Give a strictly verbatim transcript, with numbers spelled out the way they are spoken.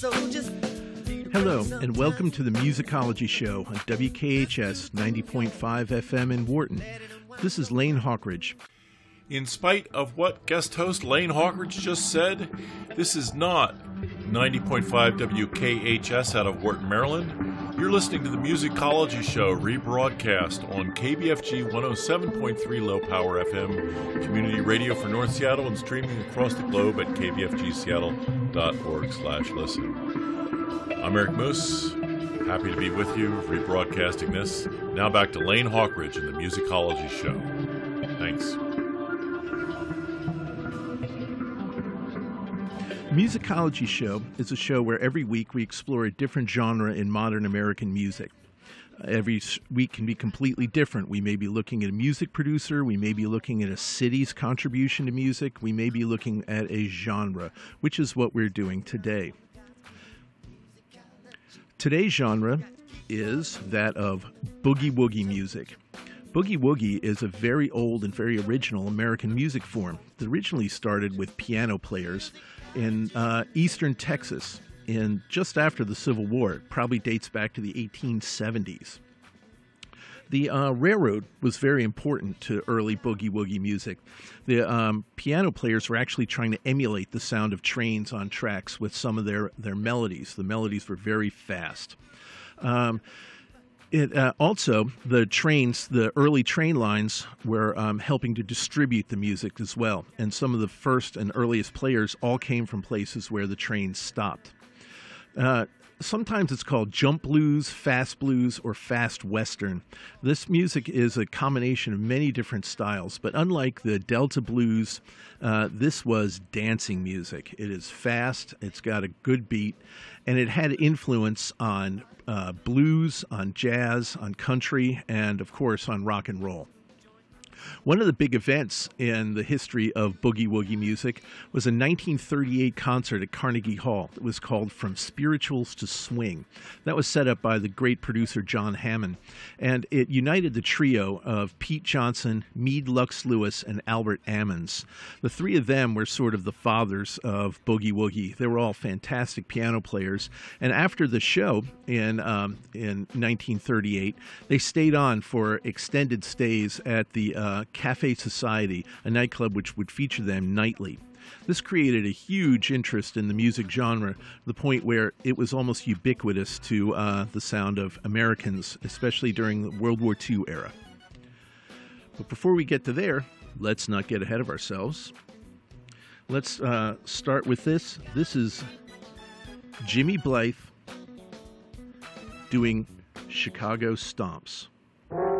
Hello, and welcome to the Musicology Show on W K H S ninety point five F M in Wharton. This is Lane Hawkridge. In spite of what guest host Lane Hawkridge just said, this is not ninety point five W K H S out of Wharton, Maryland. You're listening to the Musicology Show, rebroadcast on K B F G one oh seven point three Low Power F M, community radio for North Seattle, and streaming across the globe at k b f g seattle dot org slash listen. I'm Eric Moose, happy to be with you, rebroadcasting this. Now back to Lane Hawkridge and the Musicology Show. Thanks. Musicology Show is a show where every week we explore a different genre in modern American music. Every week can be completely different. We may be looking at a music producer, we may be looking at a city's contribution to music, we may be looking at a genre, which is what we're doing today. Today's genre is that of boogie woogie music. Boogie woogie is a very old and very original American music form that originally started with piano players in uh, eastern Texas in just after the Civil War. It probably dates back to the eighteen seventies. The uh, railroad was very important to early boogie woogie music. The um, piano players were actually trying to emulate the sound of trains on tracks with some of their, their melodies. The melodies were very fast. Um, It, uh, also, the trains, the early train lines were um, helping to distribute the music as well. And some of the first and earliest players all came from places where the trains stopped. Uh, sometimes it's called jump blues, fast blues, or fast western. This music is a combination of many different styles, but unlike the Delta blues, uh, this was dancing music. It is fast, it's got a good beat, and it had influence on Uh, blues, on jazz, on country, and of course on rock and roll. One of the big events in the history of boogie woogie music was a nineteen thirty-eight concert at Carnegie Hall. It was called From Spirituals to Swing. That was set up by the great producer John Hammond, and it united the trio of Pete Johnson, Meade Lux Lewis, and Albert Ammons. The three of them were sort of the fathers of boogie woogie. They were all fantastic piano players, and after the show in um, in nineteen thirty-eight, they stayed on for extended stays at the uh, Uh, Cafe Society, a nightclub which would feature them nightly. This created a huge interest in the music genre, to the point where it was almost ubiquitous to uh, the sound of Americans, especially during the World War Two era. But before we get to there, let's not get ahead of ourselves. Let's uh, start with this. This is Jimmy Blythe doing Chicago Stomps.